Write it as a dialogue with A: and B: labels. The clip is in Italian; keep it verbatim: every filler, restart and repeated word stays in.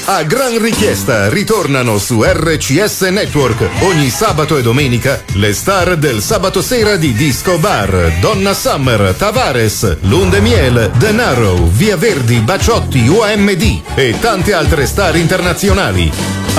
A: A gran richiesta ritornano su R C S Network ogni sabato e domenica le star del sabato sera di Disco Bar: Donna Summer, Tavares, Lundemiel, Denaro, Via Verdi, Baciotti, O M D e tante altre star internazionali.